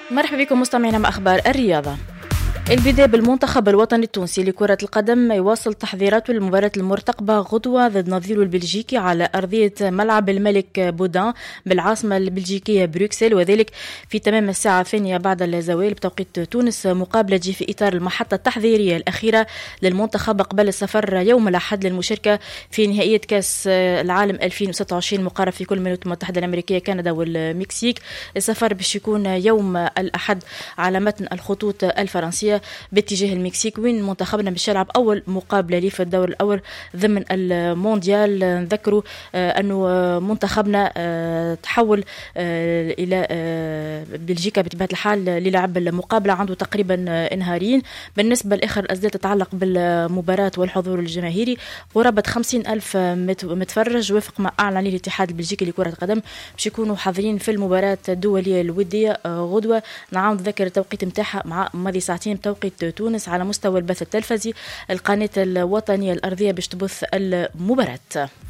مرحبا بكم مستمعينا مع أخبار الرياضة. البداية بالمنتخب الوطني التونسي لكرة القدم يواصل تحضيراته للمباراة المرتقبة غدوة ضد نظيره البلجيكي على أرضية ملعب الملك بودان بالعاصمة البلجيكية بروكسل، وذلك في تمام الساعة 2 بعد الزوال بتوقيت تونس. مقابلة جي في إطار المحطة التحضيرية الأخيرة للمنتخب قبل السفر يوم الأحد للمشاركة في نهائية كأس العالم 2026 مقارب في كل من الولايات المتحدة الأمريكية كندا والمكسيك. السفر باش يكون يوم الأحد على متن الخطوط الفرنسية باتجاه المكسيك، وين منتخبنا باش يلعب اول مقابله ليه في الدور الاول ضمن المونديال. نذكروا انه منتخبنا تحول الى بلجيكا بطبيعه الحال للعب المقابله عنده تقريبا نهارين. بالنسبه لاخر الاسئله تتعلق بالمباراه والحضور الجماهيري، قرابه 50,000 متفرج وفق ما اعلن الاتحاد البلجيكي لكره القدم باش يكونوا حاضرين في المباراه الدوليه الوديه غدوه. نعاود نذكر التوقيت نتاعها مع ماضي ساعتين توقيت تونس. على مستوى البث التلفزي القناة الوطنية الأرضية باش تبث المباراة.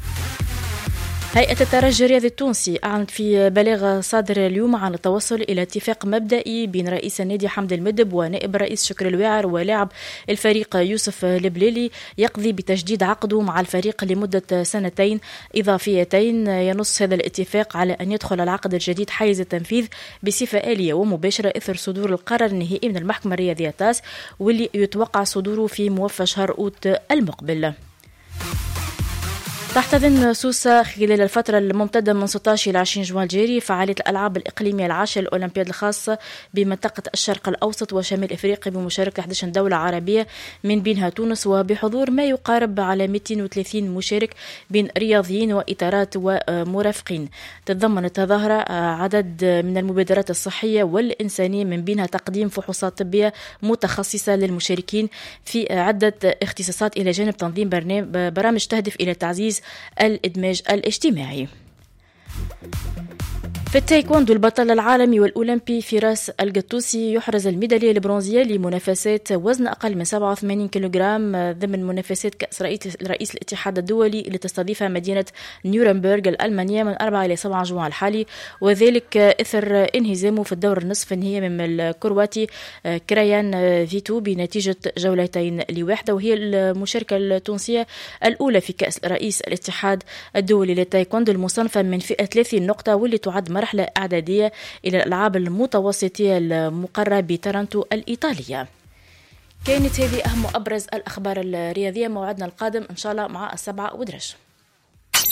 هيئة الترجي الرياضي التونسي أعلنت في بلاغ صادر اليوم عن التوصل إلى اتفاق مبدئي بين رئيس النادي حمد المدب ونائب الرئيس شكر الواعر ولاعب الفريق يوسف البليلي يقضي بتجديد عقده مع الفريق لمدة 2 سنين إضافيتين. ينص هذا الاتفاق على أن يدخل العقد الجديد حيز التنفيذ بصفة آلية ومباشرة إثر صدور القرار النهائي من المحكمة الرياضية تاس، واللي يتوقع صدوره في موفى شهر أوت المقبل. تحتضن سوسة خلال الفترة الممتدة من 16 إلى 20 جوان الجاري فعالية الألعاب الإقليمية العاشرة الأولمبياد الخاصة بمنطقة الشرق الأوسط وشمال إفريقيا بمشاركة 11 دولة عربية من بينها تونس، وبحضور ما يقارب على 230 مشارك بين رياضيين وإطارات ومرافقين. تتضمن الظاهرة عدد من المبادرات الصحية والإنسانية من بينها تقديم فحوصات طبية متخصصة للمشاركين في عدة اختصاصات إلى جانب تنظيم برامج تهدف إلى تعزيز الإدماج الاجتماعي. في التايكوندو البطل العالمي والأولمبي فراس القطوسي يحرز الميدالية البرونزية لمنافسات وزن أقل من 87 كيلوغرام ضمن منافسات كأس رئيس الاتحاد الدولي اللي تستضيفها مدينة نيورنبرغ الألمانية من 4 إلى 7 جوان الحالي، وذلك إثر انهزامه في الدور النصف النهائي من الكرواتي كريان فيتو بنتيجة 2-1، وهي المشاركة التونسية الأولى في كأس رئيس الاتحاد الدولي للتايكوندو المصنفة من فئة 30 نقطة، واللي تعد مرحلة إعدادية إلى الألعاب المتوسطية المقررة بتورنتو الإيطالية. كانت هذه أهم وأبرز الأخبار الرياضية. موعدنا القادم إن شاء الله مع 7 ودرج.